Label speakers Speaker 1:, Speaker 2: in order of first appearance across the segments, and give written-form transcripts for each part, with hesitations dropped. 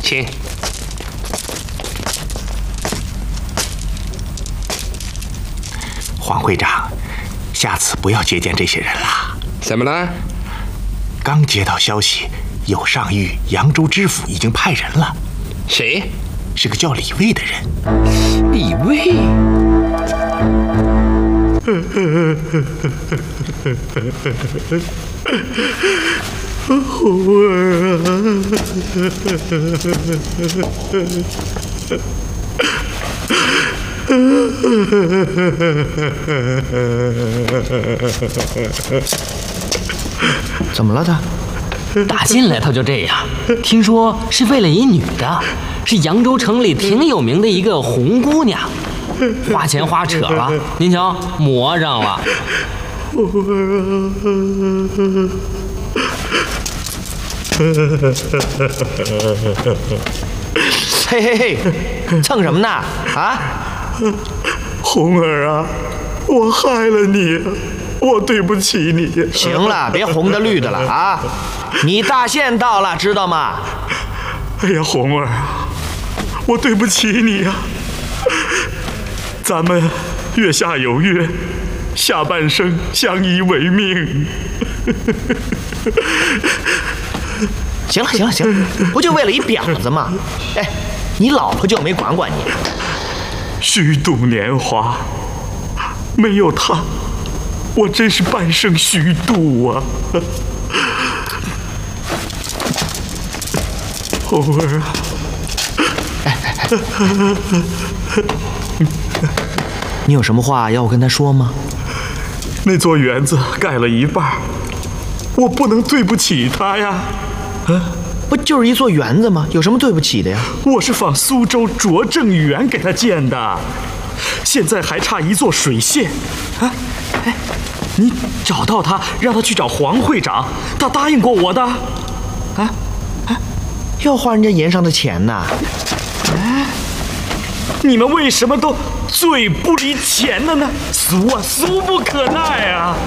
Speaker 1: 请。
Speaker 2: 黄会长，下次不要接见这些人了。
Speaker 1: 怎么了？
Speaker 2: 刚接到消息，有上谕扬州知府已经派人了。
Speaker 1: 谁？
Speaker 2: 是个叫李卫的人。
Speaker 1: 李卫。
Speaker 2: 红儿
Speaker 3: 怎么了他？
Speaker 4: 打进来他就这样，听说是为了一女的，是扬州城里挺有名的一个红姑娘，花钱花扯了，您瞧魔上了。
Speaker 3: 嘿嘿嘿，蹭什么呢？啊！
Speaker 2: 红儿啊，我害了你，我对不起你。
Speaker 3: 行了，别红的绿的了啊！你大限到了，知道吗？
Speaker 2: 哎呀，红儿啊，我对不起你呀。咱们月下有约，下半生相依为命。
Speaker 3: 行了行了行了，不就为了一婊子吗？哎，你老婆就没管管你？
Speaker 2: 虚度年华，没有她，我真是半生虚度啊！红儿啊，
Speaker 3: 你有什么话要我跟他说吗？
Speaker 2: 那座园子盖了一半，我不能对不起她呀。
Speaker 3: 不就是一座园子吗？有什么对不起的呀？
Speaker 2: 我是仿苏州拙政园给他建的，现在还差一座水榭。啊，哎，你找到他，让他去找黄会长，他答应过我的。
Speaker 3: 要花人家盐上的钱呐！
Speaker 2: 哎，你们为什么都嘴不离钱了呢？俗啊，俗不可耐啊！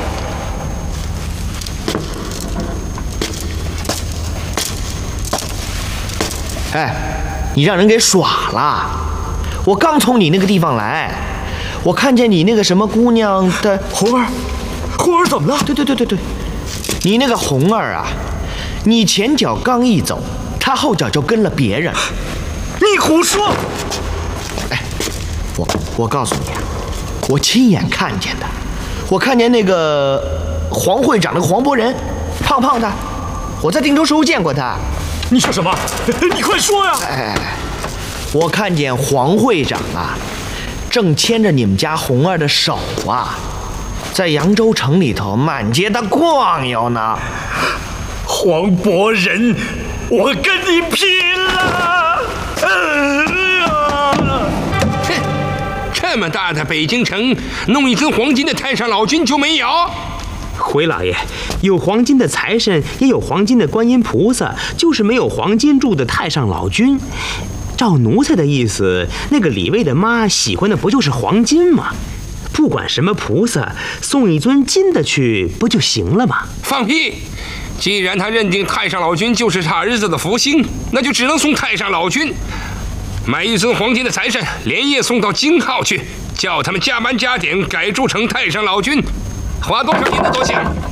Speaker 3: 哎，你让人给耍了！我刚从你那个地方来，我看见你那个什么姑娘的
Speaker 2: 红儿，红儿怎么了？
Speaker 3: 对，你那个红儿啊，你前脚刚一走，她后脚就跟了别人。
Speaker 2: 你胡说！
Speaker 3: 哎，我告诉你啊，我亲眼看见的，我看见那个黄会长那个黄伯仁，胖胖的，我在定州时候见过他。
Speaker 2: 你说什么？你快说呀！
Speaker 3: 我看见黄会长啊，正牵着你们家红儿的手啊，在扬州城里头满街的逛悠呢。
Speaker 2: 黄伯仁，我跟你拼了！
Speaker 1: 这么大的北京城，弄一尊黄金的太上老君就没有？
Speaker 5: 回老爷，有黄金的财神，也有黄金的观音菩萨，就是没有黄金铸的太上老君。照奴才的意思，那个李卫的妈喜欢的不就是黄金吗？不管什么菩萨，送一尊金的去不就行了吗？
Speaker 1: 放屁！既然他认定太上老君就是他儿子的福星，那就只能送太上老君。买一尊黄金的财神，连夜送到京号去，叫他们加班加点改铸成太上老君。花多少银子都行。